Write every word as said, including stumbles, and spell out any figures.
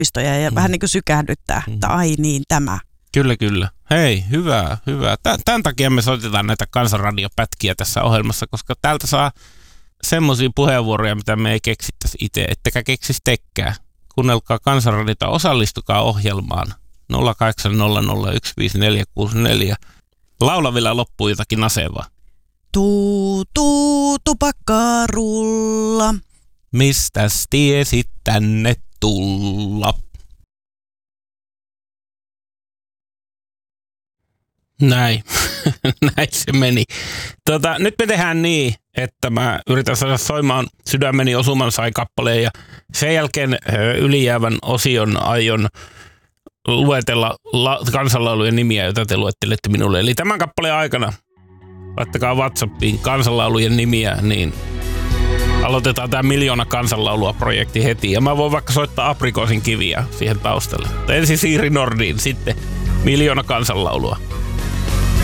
yliopistoja ja mm. vähän niin kuin sykähdyttää, mm. että ai niin, tämä. Kyllä, kyllä. Hei, hyvä, hyvä. Tämän takia me soitetaan näitä kansanradiopätkiä tässä ohjelmassa, koska täältä saa semmoisia puheenvuoroja, mitä me ei keksittäisi itse, ettekä keksisi tekkää. Kuunnelkaa Kansanradiota, osallistukaa ohjelmaan nolla kahdeksan nolla nolla yksi viisi neljä kuusi neljä. Laulavilla loppuu jotakin nasevaa. Tuu, tuu, tupakkarulla. Mistäs tiesit tänne tulla? Näin. Näin se meni. Tota, nyt me tehdään niin, että mä yritän saada soimaan Sydämeni osuman sai kappaleen ja sen jälkeen ylijäävän osion aion luetella la- kansanlaulujen nimiä, joita te luettelette minulle. Eli tämän kappaleen aikana laittakaa WhatsAppiin kansanlaulujen nimiä, niin aloitetaan tämä miljoona kansanlaulua projekti heti. Ja mä voin vaikka soittaa Aprikoosin kiviä siihen taustalle. Ensin Siiri Nordin, sitten miljoona kansanlaulua.